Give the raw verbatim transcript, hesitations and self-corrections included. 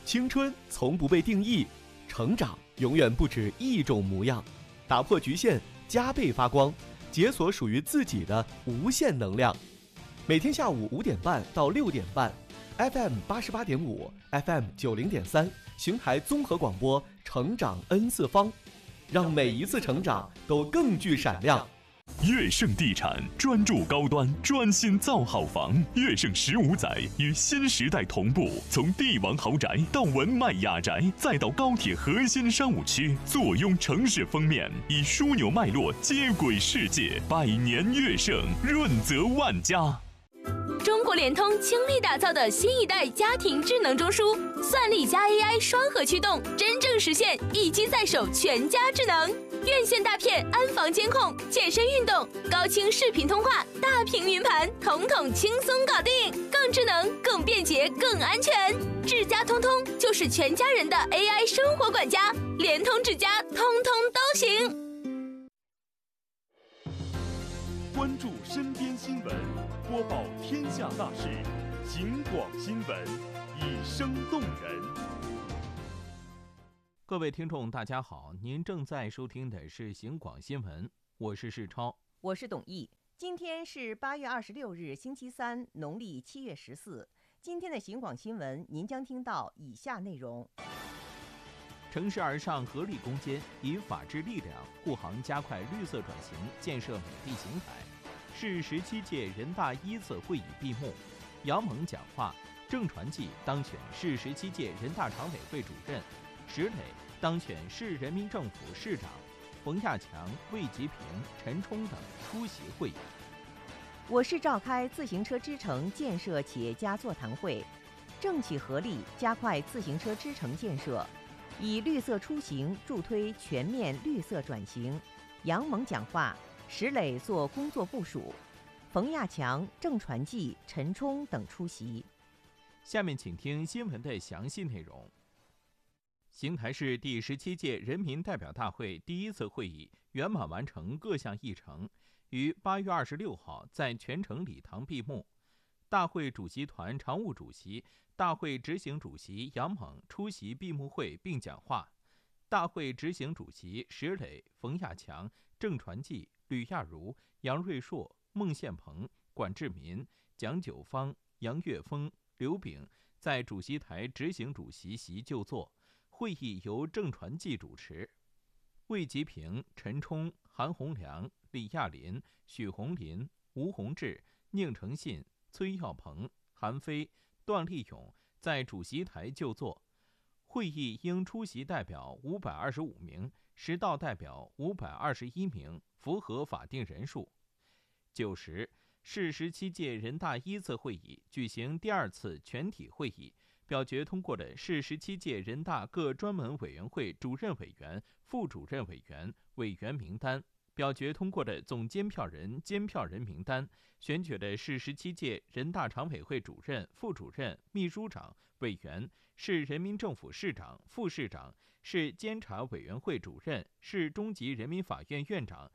青春从不被定义，成长永远不止一种模样。打破局限，加倍发光，解锁属于自己的无限能量。每天下午五点半到六点半 ，F M 八十八点五 ，F M 九零点三，邢台综合广播，成长 N 次方，让每一次成长都更具闪亮。 悦盛地产专注高端，专心造好房。悦盛十五载与新时代同步，从帝王豪宅到文迈雅宅，再到高铁核心商务区，坐拥城市封面，以枢纽脉络接轨世界。百年悦盛，润泽万家。 中国联通倾力打造的新一代家庭智能中枢，算力加 A I 双核驱动，真正实现一机在手，全家智能。院线大片安防监控，健身运动，高清视频通话，大屏云盘，统统轻松搞定，更智能、更便捷、更安全。智家通通就是全家人的 A I 生活管家，联通智家通通都行。 关注身边新闻，播报天下大事，警广新闻，以声动人。 各位听众大家好，您正在收听的是警广新闻，我是世超， 我是董毅。今天是八月二十六日星期三，农历七月十四。今天的警广新闻您将听到以下内容： 乘势而上，合力攻坚，以法治力量护航，加快绿色转型，建设美丽邢台。市十七届人大一次会议闭幕，杨猛讲话，郑传纪当选市十七届人大常委会主任，石磊当选市人民政府市长，冯亚强、魏吉平、陈冲等出席会议。 我市召开自行车支城建设企业家座谈会，政企合力加快自行车支城建设，以绿色出行助推全面绿色转型。杨猛讲话，石磊做工作部署，冯亚强、郑传纪、陈冲等出席。 下面请听新闻的详细内容。邢台市第十七届人民代表大会第一次会议圆满完成各项议程，于八月二十六号在全城礼堂闭幕。大会主席团常务主席、大会执行主席杨猛出席闭幕会并讲话。大会执行主席石磊、冯亚强、郑传纪、吕亚茹、杨瑞硕、孟宪鹏、管志民、蒋九芳、杨岳峰、刘炳在主席台执行主席席就座。会议由郑传纪主持，魏吉平、陈冲、韩洪良、李亚林、许红林、吴宏志、宁成信、崔耀鹏、韩飞、段立勇在主席台就座。会议应出席代表五百二十五名，实到代表五百二十一名，符合法定人数。九时，市十七届人大一次会议举行第二次全体会议，表决通过了市十七届人大各专门委员会主任委员、副主任委员、委员名单，表决通过了总监票人、监票人名单，选举了市十七届人大常委会主任、副主任、秘书长、委员、市人民政府市长、副市长、市监察委员会主任、市中级人民法院院长、